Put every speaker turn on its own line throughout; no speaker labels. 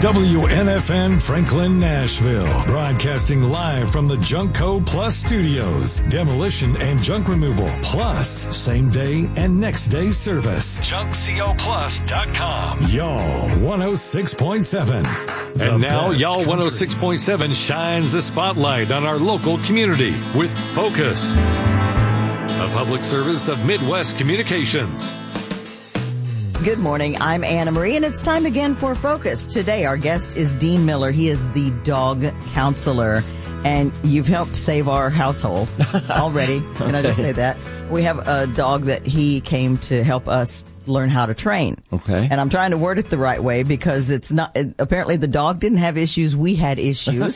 WNFN Franklin, Nashville. Broadcasting live from the Junkco Plus studios. Demolition and junk removal. Plus, same day and next day service. JunkCoPlus.com. Y'all 106.7.
And now, Y'all 106.7 shines the spotlight on our local community with Focus, a public service of Midwest Communications.
Good morning. I'm Anna Marie, and it's time again for Focus. Today, our guest is Dean Miller. He is the dog counselor, and you've helped save our household already. Can I just say that? We have a dog that he came to help us learn how to train.
Okay.
And I'm trying to word it the right way because it's not, apparently the dog didn't have issues. We had issues.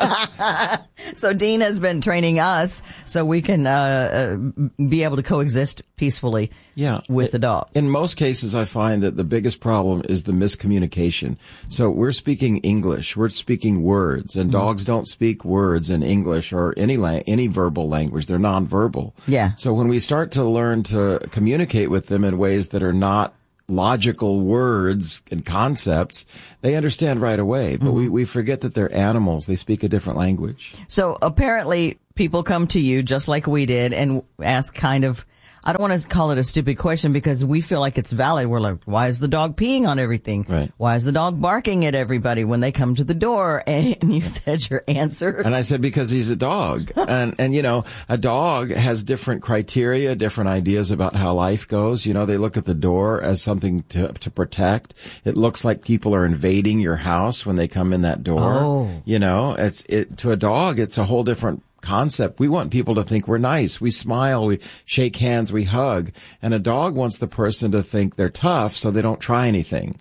So Dean has been training us so we can be able to coexist peacefully with the dog.
In most cases, I find that the biggest problem is the miscommunication. So we're speaking English, we're speaking words, and dogs don't speak words in English or any verbal language. They're nonverbal.
Yeah.
So when we start to learn to communicate with them in ways that are not logical words and concepts, they understand right away. But we forget that they're animals. They speak a different language.
So apparently people come to you just like we did and ask kind of, I don't want to call it a stupid question because we feel like it's valid. We're like, why is the dog peeing on everything?
Right.
Why is the dog barking at everybody when they come to the door? And you said your answer.
And I said, because he's a dog. and you know, a dog has different criteria, different ideas about how life goes. You know, they look at the door as something to protect. It looks like people are invading your house when they come in that door.
Oh.
You know, to a dog, it's a whole different concept. We want people to think we're nice. We smile, we shake hands, we hug. And a dog wants the person to think they're tough so they don't try anything.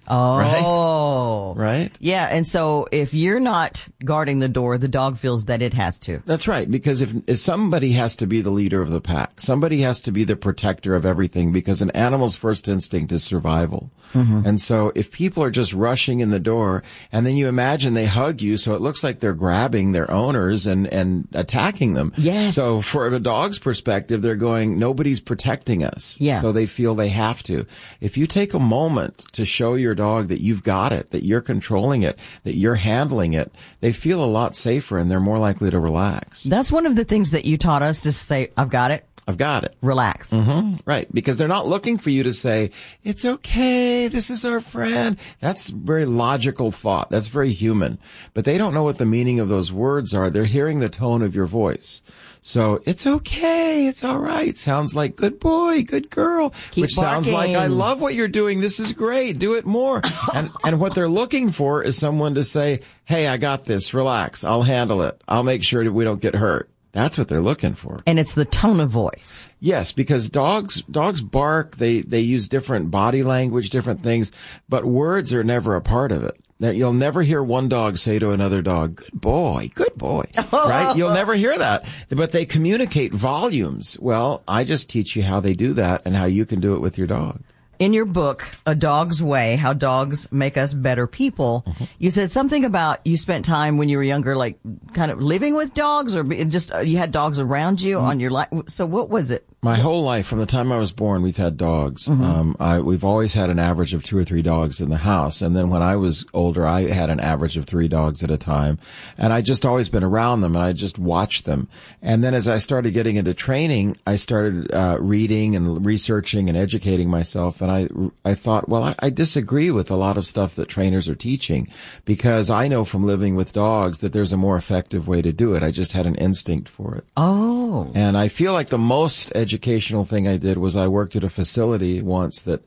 Oh.
Right?
Yeah. And so if you're not guarding the door, the dog feels that it has to.
That's right. Because if somebody has to be the leader of the pack, somebody has to be the protector of everything because an animal's first instinct is survival. And so if people are just rushing in the door and then you imagine they hug you so it looks like they're grabbing their owners and attacking them.
Yeah.
So for a dog's perspective, they're going, nobody's protecting us.
Yeah.
So they feel they have to. If you take a moment to show your dog that you've got it, that you're controlling it, that you're handling it, they feel a lot safer and they're more likely to relax.
That's one of the things that you taught us to say, I've got it.
I've got it.
Relax.
Right. Because they're not looking for you to say, it's okay, this is our friend. That's very logical thought. That's very human. But they don't know what the meaning of those words are. They're hearing the tone of your voice. So it's okay, it's all right. Sounds like good boy, good girl.
Keep
which sounds like, I love what you're doing. This is great. Do it more. And what they're looking for is someone to say, hey, I got this. Relax. I'll handle it. I'll make sure that we don't get hurt. That's what they're looking for.
And it's the tone of voice.
Yes, because dogs bark, they use different body language, different things, but words are never a part of it. You'll never hear one dog say to another dog, good boy, right? You'll never hear that. But they communicate volumes. Well, I just teach you how they do that and how you can do it with your dog.
In your book, A Dog's Way, How Dogs Make Us Better People, you said something about you spent time when you were younger, like kind of living with dogs or just you had dogs around you on your life. So what was it?
My whole life, from the time I was born, we've had dogs. We've always had an average of 2 or 3 dogs in the house. And then when I was older, I had an average of 3 dogs at a time. And I just always been around them and I just watched them. And then as I started getting into training, I started reading and researching and educating myself. And I thought, well, I disagree with a lot of stuff that trainers are teaching because I know from living with dogs that there's a more effective way to do it. I just had an instinct for it.
Oh.
And I feel like the most educational thing I did was I worked at a facility once that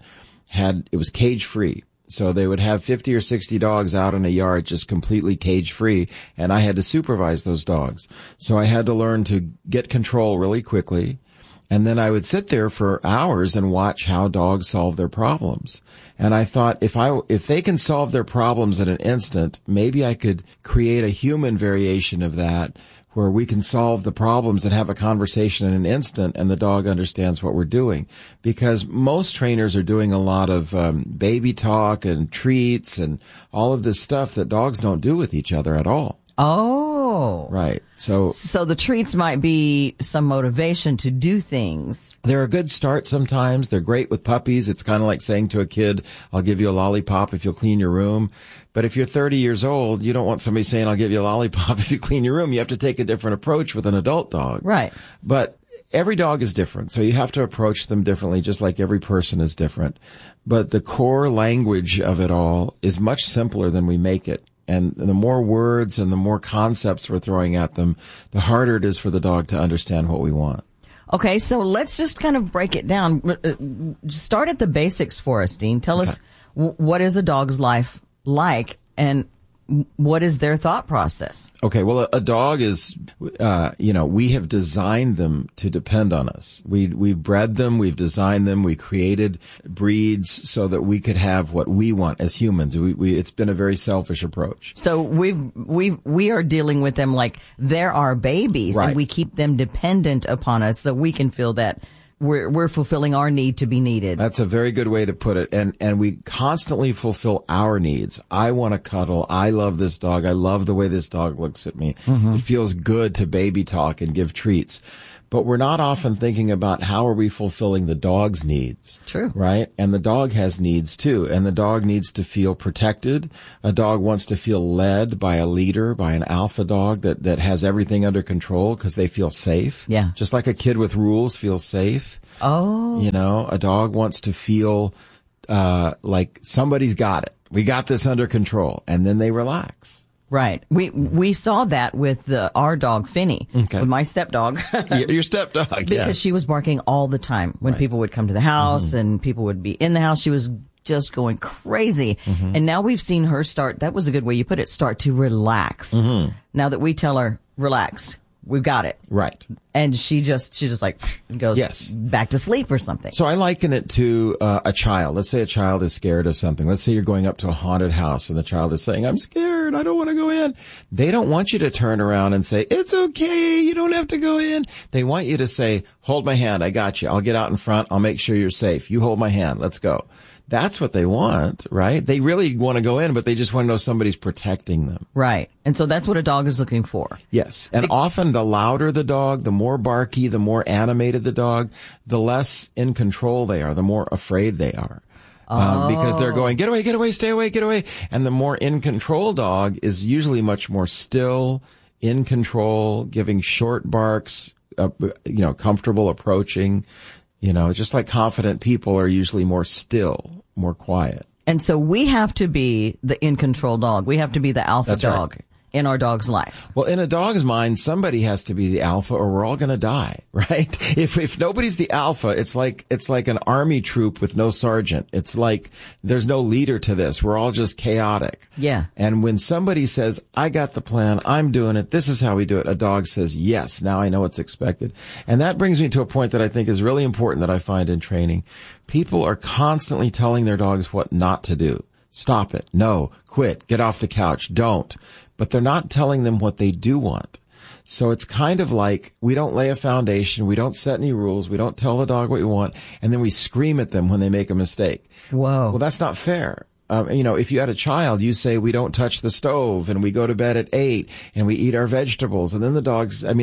it was cage free. So they would have 50 or 60 dogs out in a yard just completely cage free, and I had to supervise those dogs. So I had to learn to get control really quickly. And then I would sit there for hours and watch how dogs solve their problems. And I thought, if they can solve their problems in an instant, maybe I could create a human variation of that where we can solve the problems and have a conversation in an instant and the dog understands what we're doing. Because most trainers are doing a lot of baby talk and treats and all of this stuff that dogs don't do with each other at all.
Oh. Oh.
Right. So
the treats might be some motivation to do things.
they're a good start sometimes. They're great with puppies. It's kind of like saying to a kid, I'll give you a lollipop if you'll clean your room. But if you're 30 years old, you don't want somebody saying, I'll give you a lollipop if you clean your room. You have to take a different approach with an adult dog.
Right.
But every dog is different, so you have to approach them differently, just like every person is different. But the core language of it all is much simpler than we make it. And the more words and the more concepts we're throwing at them, the harder it is for the dog to understand what we want.
Okay, so let's just kind of break it down. Start at the basics for us, Dean. Tell us what is a dog's life like and what is their thought process?
Okay, well, a dog is, we have designed them to depend on us. We've bred them, we've designed them, we created breeds so that we could have what we want as humans. It's been a very selfish approach.
So we are dealing with them like they're our babies,
right.
And we keep them dependent upon us so we can feel that we're fulfilling our need to be needed.
That's a very good way to put it. And we constantly fulfill our needs. I want to cuddle. I love this dog. I love the way this dog looks at me. Mm-hmm. It feels good to baby talk and give treats. But we're not often thinking about how are we fulfilling the dog's needs.
True.
Right? And the dog has needs too. And the dog needs to feel protected. A dog wants to feel led by a leader, by an alpha dog that has everything under control because they feel safe.
Yeah.
Just like a kid with rules feels safe.
Oh.
A dog wants to feel like somebody's got it. We got this under control. And then they relax.
Right. We saw that with our dog, Finny, with my stepdog.
Your stepdog,
because she was barking all the time when people would come to the house and people would be in the house. She was just going crazy. Mm-hmm. And now we've seen her that was a good way you put it, start to relax. Mm-hmm. Now that we tell her, relax. We've got it.
Right.
And she just like goes back to sleep or something.
So I liken it to a child. Let's say a child is scared of something. Let's say you're going up to a haunted house and the child is saying, I'm scared. I don't want to go in. They don't want you to turn around and say, it's okay. You don't have to go in. They want you to say, hold my hand. I got you. I'll get out in front. I'll make sure you're safe. You hold my hand. Let's go. That's what they want, right? They really want to go in, but they just want to know somebody's protecting them.
Right. And so that's what a dog is looking for.
Yes. And often the louder the dog, the more barky, the more animated the dog, the less in control they are, the more afraid they are. Because they're going, get away, stay away, get away. And the more in control dog is usually much more still, in control, giving short barks, comfortable approaching. Just like confident people are usually more still, more quiet.
And so we have to be the in-control dog. We have to be the alpha dog in our dog's life.
Well, in a dog's mind, somebody has to be the alpha or we're all going to die, right? If nobody's the alpha, it's like an army troop with no sergeant. It's like there's no leader to this. We're all just chaotic.
Yeah.
And when somebody says, I got the plan, I'm doing it, this is how we do it, a dog says, yes, now I know what's expected. And that brings me to a point that I think is really important that I find in training. People are constantly telling their dogs what not to do. Stop it. No. Quit. Get off the couch. Don't. But they're not telling them what they do want. So it's kind of like we don't lay a foundation. We don't set any rules. We don't tell the dog what we want. And then we scream at them when they make a mistake.
Whoa.
Well, that's not fair. If you had a child, you say, we don't touch the stove and we go to bed at 8 and we eat our vegetables. And then the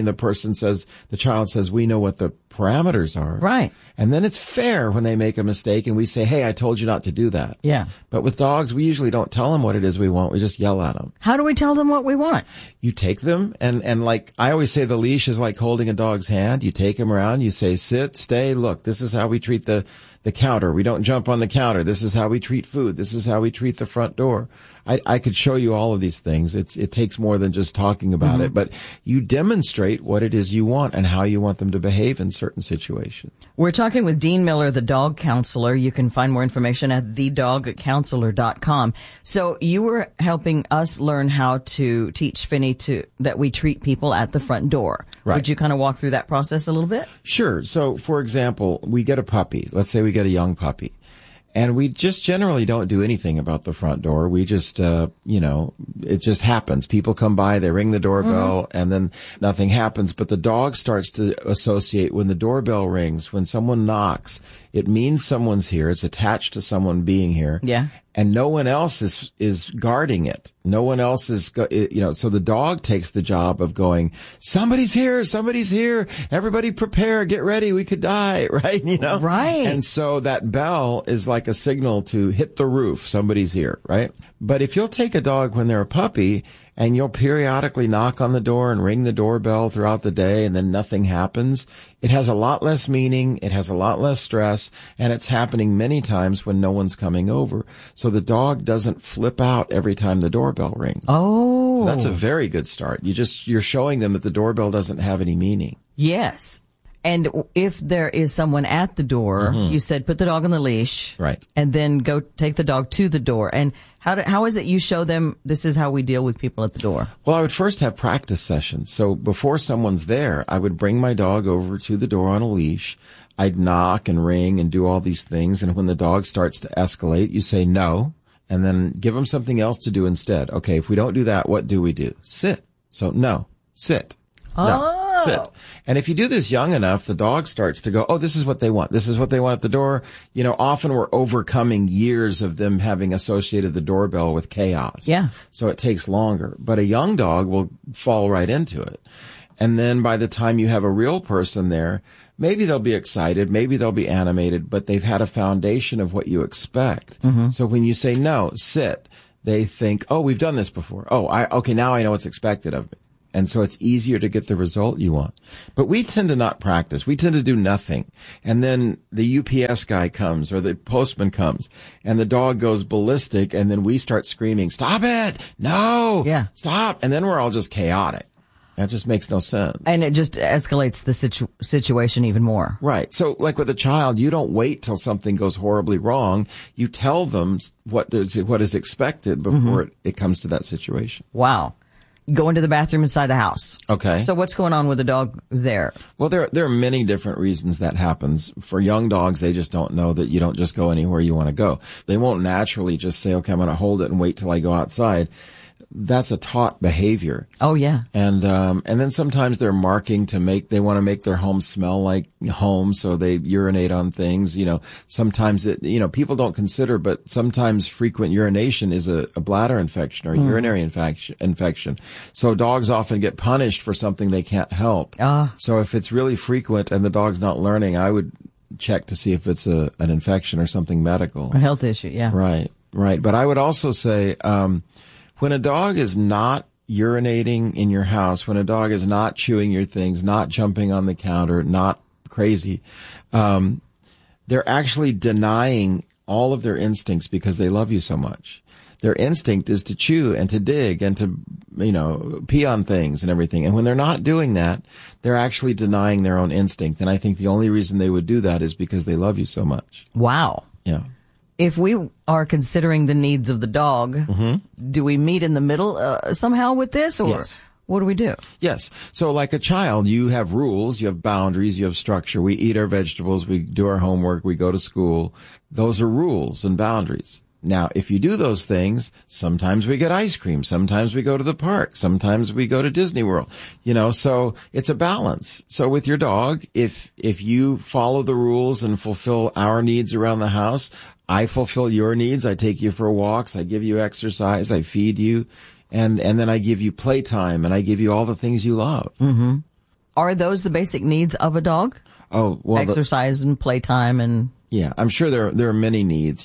child says, we know what the parameters are.
Right.
And then it's fair when they make a mistake and we say, hey, I told you not to do that.
Yeah.
But with dogs, we usually don't tell them what it is we want. We just yell at them.
How do we tell them what we want?
You take them and like I always say, the leash is like holding a dog's hand. You take him around. You say, sit, stay, look, this is how we treat the counter. We don't jump on the counter. This is how we treat food. This is how we treat the front door. I could show you all of these things. It takes more than just talking about it, but you demonstrate what it is you want and how you want them to behave in certain situations.
We're talking with Dean Miller, the dog counselor. You can find more information at thedogcounselor.com. So you were helping us learn how to teach Finny that we treat people at the front door.
Right.
Would you kind of walk through that process a little bit?
Sure. So, for example, we get a puppy. Let's say we get a young puppy. And we just generally don't do anything about the front door. We just, it just happens. People come by, they ring the doorbell, and then nothing happens. But the dog starts to associate when the doorbell rings, when someone knocks, It means someone's here. It's attached to someone being here.
Yeah.
And no one else is guarding it. No one else is, so the dog takes the job of going, somebody's here, everybody prepare, get ready, we could die, right?
Right.
And so that bell is like a signal to hit the roof, somebody's here, right? But if you'll take a dog when they're a puppy and you'll periodically knock on the door and ring the doorbell throughout the day and then nothing happens, it has a lot less meaning, it has a lot less stress, and it's happening many times when no one's coming over. So the dog doesn't flip out every time the doorbell rings.
Oh.
So that's a very good start. You're showing them that the doorbell doesn't have any meaning.
Yes. And if there is someone at the door, you said put the dog on the leash.
Right.
And then go take the dog to the door. And how is it you show them this is how we deal with people at the door?
Well, I would first have practice sessions. So before someone's there, I would bring my dog over to the door on a leash. I'd knock and ring and do all these things. And when the dog starts to escalate, you say no, and then give them something else to do instead. Okay, if we don't do that, what do we do? Sit. So no, sit. No, sit. And if you do this young enough, the dog starts to go, oh, this is what they want. This is what they want at the door. Often we're overcoming years of them having associated the doorbell with chaos.
Yeah.
So it takes longer. But a young dog will fall right into it. And then by the time you have a real person there, maybe they'll be excited, maybe they'll be animated, but they've had a foundation of what you expect. So when you say, no, sit, they think, oh, we've done this before. Oh, okay, now I know what's expected of me. And so it's easier to get the result you want. But we tend to not practice. We tend to do nothing. And then the UPS guy comes or the postman comes and the dog goes ballistic and then we start screaming, stop it! No!
Yeah.
Stop! And then we're all just chaotic. That just makes no sense.
And it just escalates the situation even more.
Right. So like with a child, you don't wait till something goes horribly wrong. You tell them what is expected before it comes to that situation.
Wow. Go into the bathroom inside the house.
Okay.
So what's going on with the dog there?
Well, there are many different reasons that happens. For young dogs, they just don't know that you don't just go anywhere you want to go. They won't naturally just say, okay, I'm going to hold it and wait till I go outside. That's a taught behavior.
Oh, yeah.
And then sometimes they're marking they want to make their home smell like home, so they urinate on things. Sometimes people don't consider, but sometimes frequent urination is a bladder infection or a urinary infection. So dogs often get punished for something they can't help. So if it's really frequent and the dog's not learning, I would check to see if it's an infection or something medical.
A health issue, yeah.
Right. But I would also say, when a dog is not urinating in your house, when a dog is not chewing your things, not jumping on the counter, not crazy, they're actually denying all of their instincts because they love you so much. Their instinct is to chew and to dig and to, pee on things and everything. And when they're not doing that, they're actually denying their own instinct. And I think the only reason they would do that is because they love you so much.
Wow.
Yeah.
If we are considering the needs of the dog, do we meet in the middle somehow with this, or
Yes.
What do we do?
Yes. So like a child, you have rules, you have boundaries, you have structure. We eat our vegetables, we do our homework, we go to school. Those are rules and boundaries. Now, if you do those things, sometimes we get ice cream, sometimes we go to the park, sometimes we go to Disney World, so it's a balance. So with your dog, if you follow the rules and fulfill our needs around the house, I fulfill your needs. I take you for walks, I give you exercise, I feed you, and then I give you playtime and I give you all the things you love.
Mm-hmm. Are those the basic needs of a dog?
Oh, well,
exercise and playtime and...
Yeah, I'm sure there are many needs,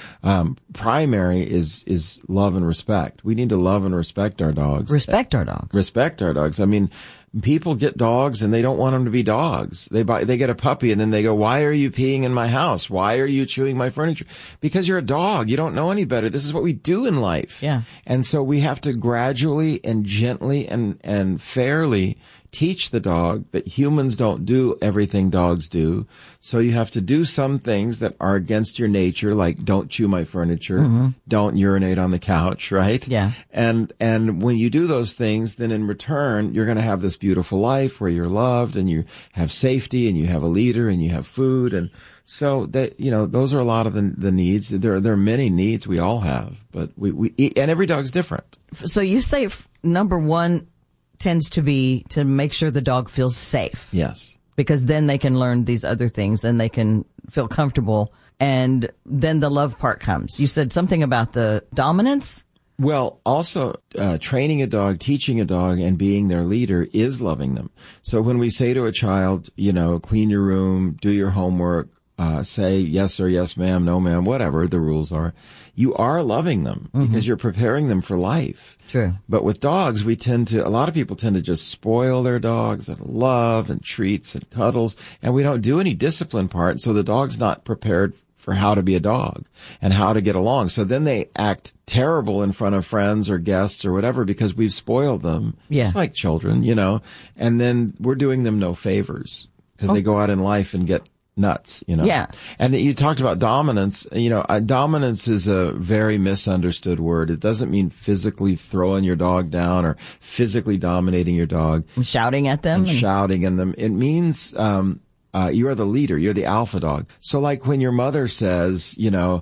primary is love and respect. We need to love and respect our dogs.
Respect our dogs.
Respect our dogs. I mean, people get dogs and they don't want them to be dogs. They get a puppy and then they go, why are you peeing in my house? Why are you chewing my furniture? Because you're a dog. You don't know any better. This is what we do in life.
Yeah.
And so we have to gradually and gently and fairly teach the dog that humans don't do everything dogs do. So you have to do some things that are against your nature, like don't chew my furniture, don't urinate on the couch, right?
Yeah.
And when you do those things, then in return, you're going to have this beautiful life where you're loved and you have safety and you have a leader and you have food. And so that, those are a lot of the needs. There are many needs we all have, but we eat, and every dog's different.
So you say number one tends to be to make sure the dog feels safe.
Yes.
Because then they can learn these other things and they can feel comfortable. And then the love part comes. You said something about the dominance.
Well, also, training a dog, teaching a dog, and being their leader is loving them. So when we say to a child, clean your room, do your homework, say yes or yes ma'am, no ma'am, whatever the rules are, you are loving them because you're preparing them for life.
True.
But with dogs, a lot of people tend to just spoil their dogs and love and treats and cuddles, and we don't do any discipline part, so the dog's not prepared for how to be a dog and how to get along. So then they act terrible in front of friends or guests or whatever because we've spoiled them.
Yeah.
Just like children, and then we're doing them no favors because they go out in life and get nuts,
Yeah.
And you talked about dominance. Dominance is a very misunderstood word. It doesn't mean physically throwing your dog down or physically dominating your dog.
And shouting at them.
And shouting at them. It means, you are the leader. You're the alpha dog. So like when your mother says,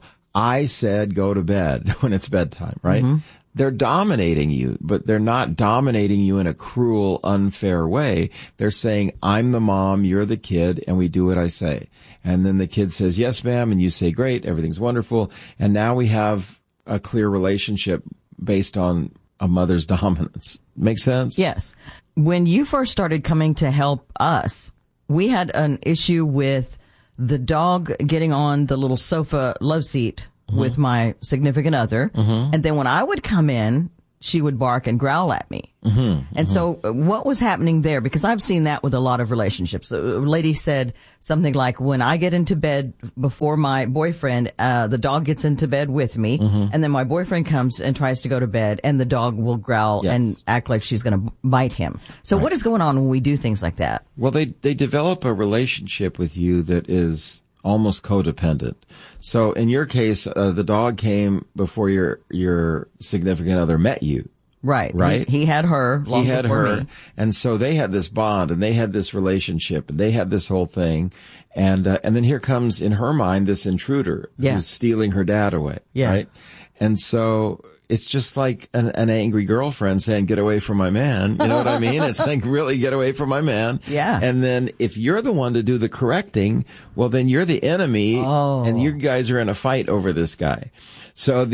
I said go to bed when it's bedtime, right? Mm-hmm. They're dominating you, but they're not dominating you in a cruel, unfair way. They're saying, I'm the mom, you're the kid, and we do what I say. And then the kid says, yes, ma'am, and you say, great, everything's wonderful. And now we have a clear relationship based on a mother's dominance. Make sense?
Yes. When you first started coming to help us, we had an issue with the dog getting on the little sofa love seat with my significant other. And then when I would come in, she would bark and growl at me. And so what was happening there? Because I've seen that with a lot of relationships. A lady said something like, when I get into bed before my boyfriend, the dog gets into bed with me. And then my boyfriend comes and tries to go to bed and the dog will growl and act like she's going to bite him. So what is going on when we do things like that?
Well, they develop a relationship with you that is almost codependent. So in your case, the dog came before your significant other met you.
Right.
Right.
He had her.
He had her.
Me.
And so they had this bond and they had this relationship and they had this whole thing. And then here comes in her mind this intruder who's stealing her dad away.
Yeah.
Right. And so it's just like an angry girlfriend saying, get away from my man. You know what I mean? It's like, really get away from my man.
Yeah.
And then if you're the one to do the correcting, well, then you're the enemy and you guys are in a fight over this guy. So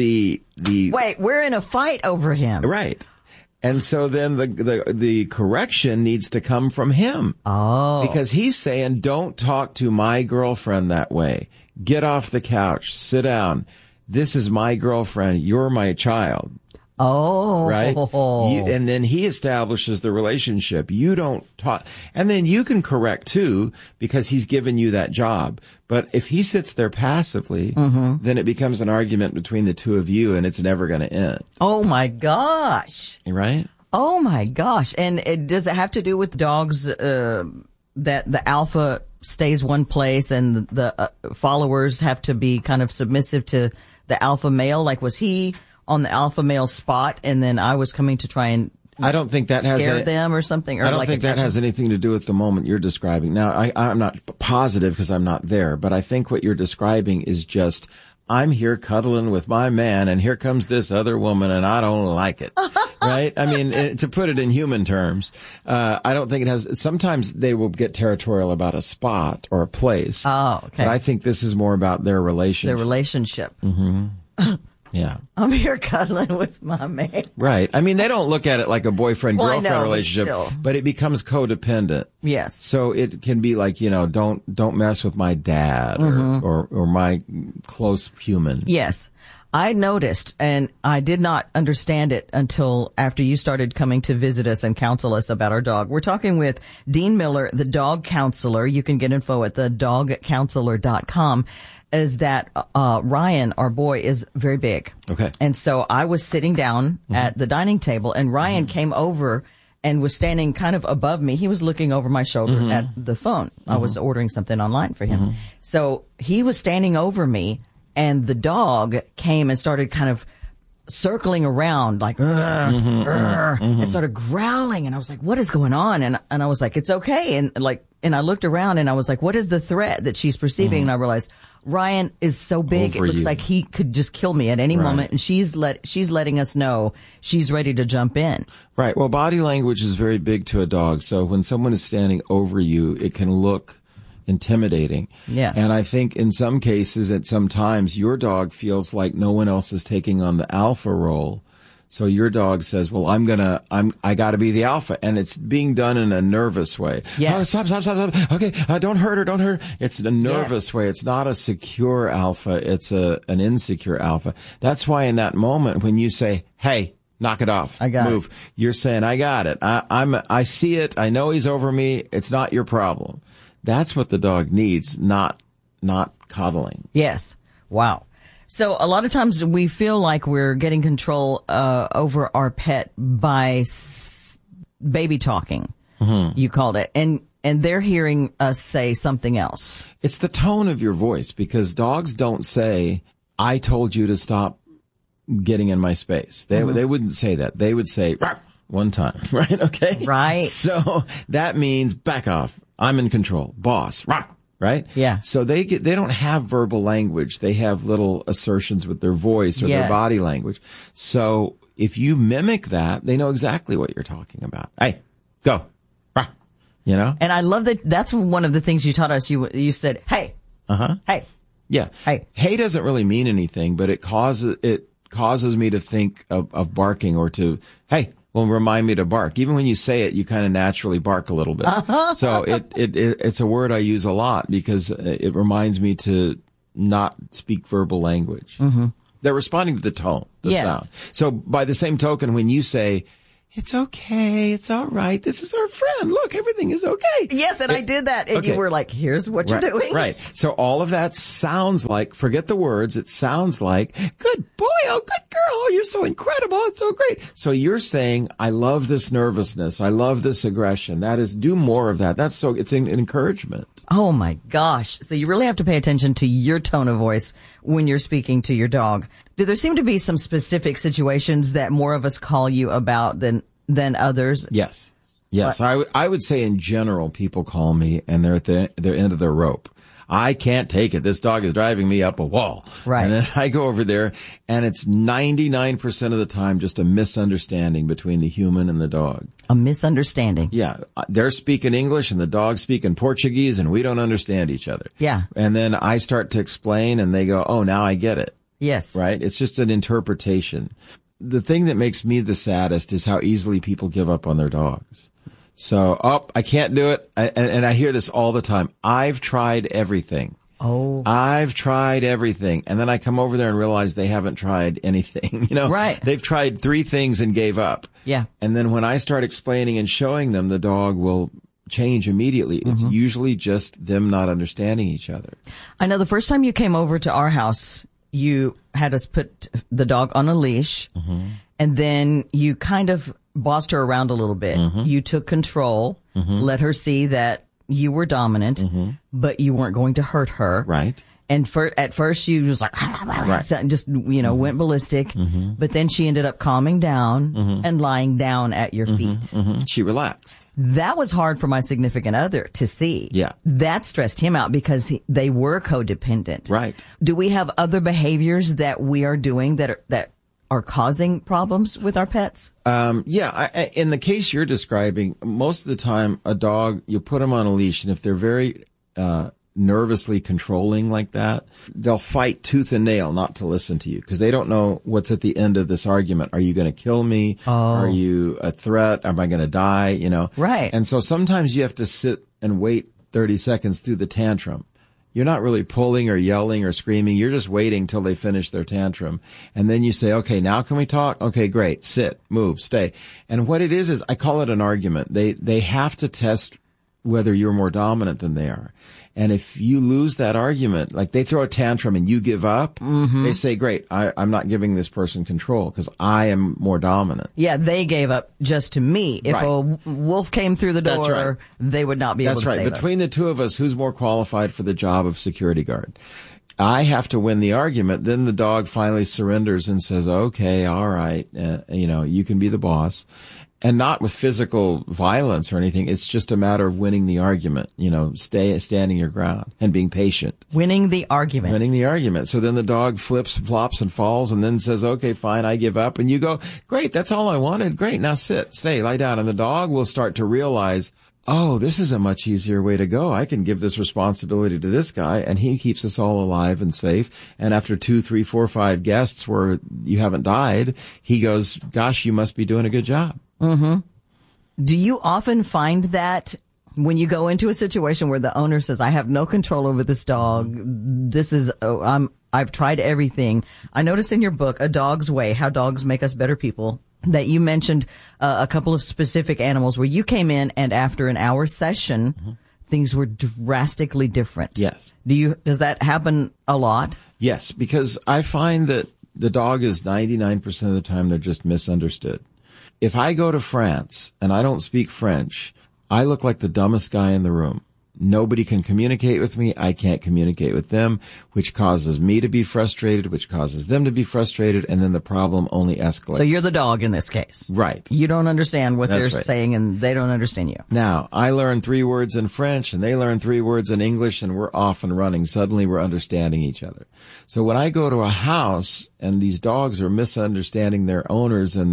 wait,
we're in a fight over him.
Right. And so then the correction needs to come from him.
Oh.
Because he's saying, don't talk to my girlfriend that way. Get off the couch. Sit down. This is my girlfriend. You're my child.
Oh.
Right? And then he establishes the relationship. You don't talk. And then you can correct too, because he's given you that job. But if he sits there passively, then it becomes an argument between the two of you and it's never going to end.
Oh my gosh.
Right?
Oh my gosh. And does it have to do with dogs, that the alpha stays one place and the followers have to be kind of submissive to the alpha male? Like, was he on the alpha male spot and then I was coming to try and
I don't think that
scare them or something? Or
I don't think that has anything to do with the moment you're describing. Now, I'm not positive because I'm not there, but I think what you're describing is just, I'm here cuddling with my man and here comes this other woman and I don't like it. Right? I mean, to put it in human terms, I don't think it has, sometimes they will get territorial about a spot or a place.
Oh, okay.
But I think this is more about their relationship.
Their relationship.
Yeah.
I'm here cuddling with my man.
Right. I mean, they don't look at it like a boyfriend-girlfriend relationship, but it becomes codependent.
Yes.
So it can be like, don't mess with my dad or my close human.
Yes. I noticed, and I did not understand it until after you started coming to visit us and counsel us about our dog. We're talking with Dean Miller, the dog counselor. You can get info at thedogcounselor.com. Is that Ryan, our boy, is very big.
Okay.
And so I was sitting down at the dining table, and Ryan came over and was standing kind of above me. He was looking over my shoulder at the phone. I was ordering something online for him. So he was standing over me, and the dog came and started kind of circling around like, and started growling. And I was like, what is going on? And I was like, it's okay. And I looked around and I was like, what is the threat that she's perceiving? And I realized Ryan is so big. It looks like he could just kill me at any moment. And she's letting us know she's ready to jump in.
Right. Well, body language is very big to a dog. So when someone is standing over you, it can look intimidating.
Yeah.
And I think in some cases, at some times, your dog feels like no one else is taking on the alpha role. So your dog says, well, I gotta be the alpha. And it's being done in a nervous way.
Yeah.
Oh, stop. Okay. Don't hurt her. It's a nervous way. It's not a secure alpha. It's an insecure alpha. That's why in that moment, when you say, hey, knock it off.
I got
Move.
it.
You're saying, I got it. I see it. I know he's over me. It's not your problem. That's what the dog needs, not coddling.
Yes. Wow. So a lot of times we feel like we're getting control over our pet by baby talking. Mm-hmm. You called it. And they're hearing us say something else.
It's the tone of your voice, because dogs don't say, I told you to stop getting in my space. They wouldn't say that. They would say, "Rawr," one time, right? Okay.
Right.
So that means back off. I'm in control. Boss. "Rawr," right?
Yeah.
So they don't have verbal language. They have little assertions with their voice or
Yes.
their body language. So if you mimic that, they know exactly what you're talking about. Hey, go. "Rawr," you know?
And I love that. That's one of the things you taught us. You said, hey, hey.
Yeah. Hey doesn't really mean anything, but it causes me to think of barking, or to, hey, well, remind me to bark. Even when you say it, you kind of naturally bark a little bit. So it's a word I use a lot, because it reminds me to not speak verbal language. Mm-hmm. They're responding to the tone, the sound. So by the same token, when you say, it's okay, it's all right, this is our friend, look, everything is okay.
Yes, and I did that, and you were like, here's what you're doing.
Right. So all of that sounds like, forget the words, it sounds like, good boy, oh, good girl, oh, you're so incredible, it's so great. So you're saying, I love this nervousness, I love this aggression. That is, do more of that. It's an encouragement.
Oh my gosh. So you really have to pay attention to your tone of voice when you're speaking to your dog. Do there seem to be some specific situations that more of us call you about than others?
Yes. I would say in general, people call me and they're at their end of their rope. I can't take it. This dog is driving me up a wall.
Right.
And then I go over there, and it's 99% of the time just a misunderstanding between the human and the dog.
A misunderstanding.
Yeah. They're speaking English and the dog's speaking Portuguese, and we don't understand each other.
Yeah.
And then I start to explain and they go, oh, now I get it.
Yes.
Right? It's just an interpretation. The thing that makes me the saddest is how easily people give up on their dogs. So, I can't do it. And I hear this all the time. I've tried everything.
Oh.
I've tried everything. And then I come over there and realize they haven't tried anything.
Right.
They've tried 3 things and gave up.
Yeah.
And then when I start explaining and showing them, the dog will change immediately. It's usually just them not understanding each other.
I know the first time you came over to our house, you had us put the dog on a leash, and then you kind of bossed her around a little bit. You took control, let her see that you were dominant, but you weren't going to hurt her.
Right.
And at first she was like, just, went ballistic. But then she ended up calming down and lying down at your feet.
She relaxed.
That was hard for my significant other to see.
Yeah.
That stressed him out because they were codependent.
Right.
Do we have other behaviors that we are doing that are causing problems with our pets?
In the case you're describing, most of the time a dog, you put them on a leash, and if they're very nervously controlling like that, they'll fight tooth and nail not to listen to you, because they don't know what's at the end of this argument. Are you going to kill me? Are you a threat? Am I going to die?
Right.
And so sometimes you have to sit and wait 30 seconds through the tantrum. You're not really pulling or yelling or screaming. You're just waiting till they finish their tantrum. And then you say, okay, now can we talk? Okay, great. Sit, move, stay. And what it is I call it an argument. They have to test whether you're more dominant than they are. And if you lose that argument, like they throw a tantrum and you give up, they say, great, I'm not giving this person control because I am more dominant.
Yeah, they gave up just to me. If a wolf came through the door, they would not be able to save us. That's right.
Between the two of us, who's more qualified for the job of security guard? I have to win the argument. Then the dog finally surrenders and says, okay, all right, you can be the boss. And not with physical violence or anything. It's just a matter of winning the argument, standing your ground and being patient.
Winning the argument.
So then the dog flips, flops, and falls, and then says, okay, fine, I give up. And you go, great, that's all I wanted. Great, now sit, stay, lie down. And the dog will start to realize, oh, this is a much easier way to go. I can give this responsibility to this guy, and he keeps us all alive and safe. And after 2, 3, 4, 5 guests where you haven't died, he goes, gosh, you must be doing a good job.
Mm-hmm. Do you often find that when you go into a situation where the owner says, I have no control over this dog, I've tried everything. I noticed in your book, A Dog's Way, How Dogs Make Us Better People, that you mentioned a couple of specific animals where you came in and after an hour session, things were drastically different.
Yes.
Does that happen a lot?
Yes, because I find that the dog is 99% of the time they're just misunderstood. If I go to France and I don't speak French, I look like the dumbest guy in the room. Nobody can communicate with me. I can't communicate with them, which causes me to be frustrated, which causes them to be frustrated, and then the problem only escalates.
So you're the dog in this case.
Right.
You don't understand what
That's
they're
right.
saying, and they don't understand you.
Now, I learn 3 words in French, and they learn 3 words in English, and we're off and running. Suddenly, we're understanding each other. So when I go to a house, and these dogs are misunderstanding their owners, and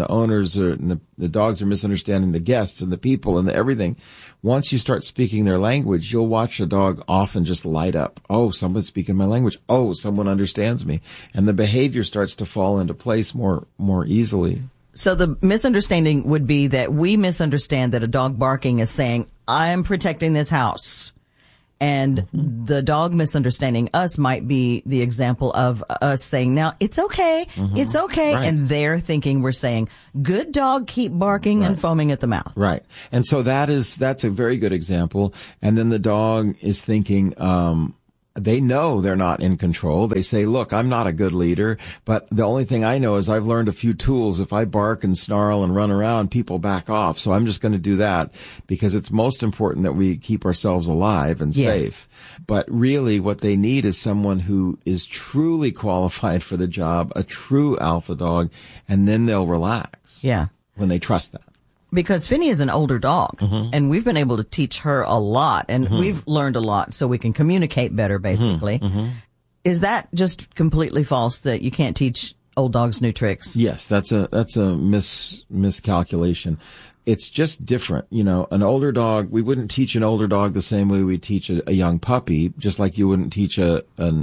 the dogs are misunderstanding the guests and the people and everything, once you start speaking their language, you'll watch a dog often just light up. Oh, someone's speaking my language. Oh, someone understands me. And the behavior starts to fall into place more easily.
So the misunderstanding would be that we misunderstand that a dog barking is saying, I'm protecting this house. And the dog misunderstanding us might be the example of us saying, now, it's okay, it's okay.
Right.
And they're thinking we're saying, good dog, keep barking and foaming at the mouth.
Right. And so that's a very good example. And then the dog is thinking, they know they're not in control. They say, look, I'm not a good leader, but the only thing I know is I've learned a few tools. If I bark and snarl and run around, people back off. So I'm just going to do that because it's most important that we keep ourselves alive and safe. But really what they need is someone who is truly qualified for the job, a true alpha dog, and then they'll relax.
Yeah.
When they trust that.
Because Finny is an older dog, and we've been able to teach her a lot, and we've learned a lot so we can communicate better, basically. Is that just completely false that you can't teach old dogs new tricks?
Yes, that's a miscalculation. It's just different. You know, an older dog, we wouldn't teach an older dog the same way we teach a young puppy, just like you wouldn't teach a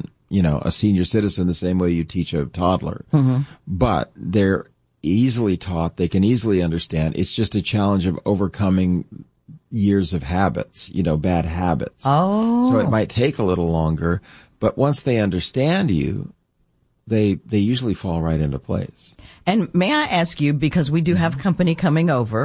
senior citizen the same way you teach a toddler. But they're easily taught. They can easily understand. It's just a challenge of overcoming years of habits, bad habits.
Oh.
So it might take a little longer, but once they understand you, they usually fall right into place.
And may I ask you, because we do have company coming over,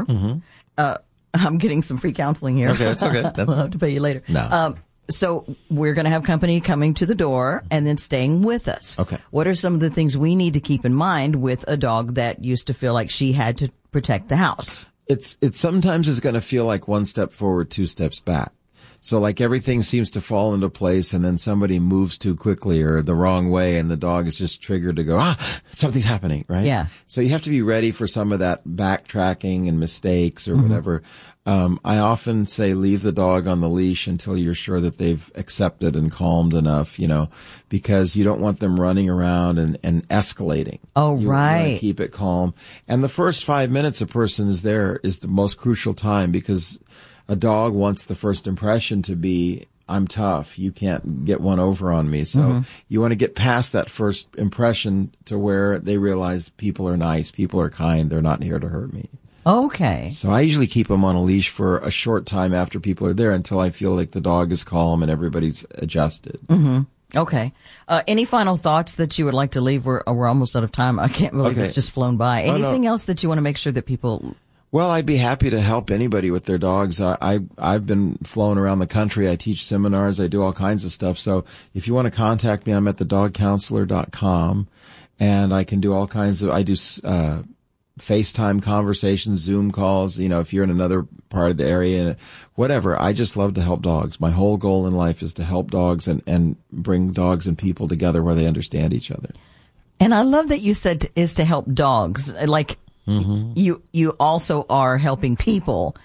I'm getting some free counseling here.
Okay, that's okay.
I'll have to pay you later.
No.
So we're going to have company coming to the door and then staying with us.
Okay.
What are some of the things we need to keep in mind with a dog that used to feel like she had to protect the house?
It's sometimes is going to feel like 1 step forward, 2 steps back. So like everything seems to fall into place and then somebody moves too quickly or the wrong way and the dog is just triggered to go, something's happening, right?
Yeah.
So you have to be ready for some of that backtracking and mistakes or whatever. I often say leave the dog on the leash until you're sure that they've accepted and calmed enough, because you don't want them running around and escalating.
Oh,
You want
right.
to keep it calm. And the first 5 minutes a person is there is the most crucial time because a dog wants the first impression to be, I'm tough. You can't get one over on me. So you want to get past that first impression to where they realize people are nice, people are kind, they're not here to hurt me.
Okay.
So I usually keep them on a leash for a short time after people are there until I feel like the dog is calm and everybody's adjusted.
Okay. Any final thoughts that you would like to leave? We're almost out of time. I can't believe it's just flown by. Anything else that you want to make sure that people...
Well, I'd be happy to help anybody with their dogs. I've been flown around the country. I teach seminars. I do all kinds of stuff. So if you want to contact me, I'm at thedogcounselor.com and I can do all kinds of, I do, FaceTime conversations, Zoom calls, if you're in another part of the area, whatever. I just love to help dogs. My whole goal in life is to help dogs and bring dogs and people together where they understand each other.
And I love that you said is to help dogs. Like, you also are helping people.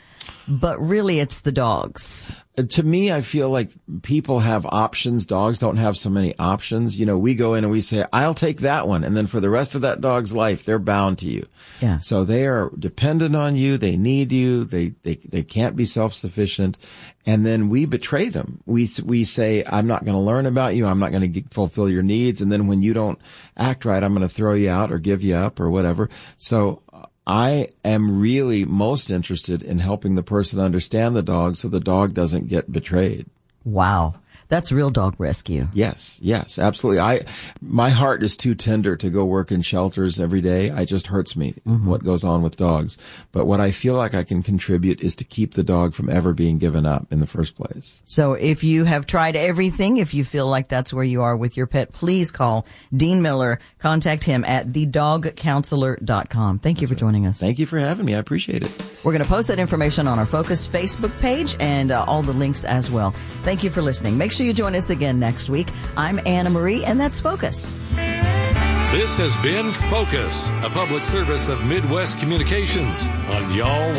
but really it's the dogs.
To me, I feel like people have options. Dogs don't have so many options. You know, we go in and we say, I'll take that one. And then for the rest of that dog's life, they're bound to you.
Yeah.
So they are dependent on you. They need you. They can't be self-sufficient. And then we betray them. We say, I'm not going to learn about you. I'm not going to fulfill your needs. And then when you don't act right, I'm going to throw you out or give you up or whatever. So I am really most interested in helping the person understand the dog so the dog doesn't get betrayed.
Wow. That's real dog rescue.
Yes, absolutely. My heart is too tender to go work in shelters every day. It just hurts me what goes on with dogs. But what I feel like I can contribute is to keep the dog from ever being given up in the first place.
So if you have tried everything, if you feel like that's where you are with your pet, please call Dean Miller. Contact him at thedogcounselor.com. Thank you for joining us.
Thank you for having me. I appreciate it.
We're going to post that information on our Focus Facebook page and all the links as well. Thank you for listening. Make sure you join us again next week. I'm Anna Marie, and that's Focus.
This has been Focus, a public service of Midwest Communications on Y'all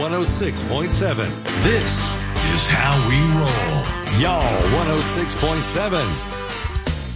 106.7. This is how we roll. Y'all 106.7.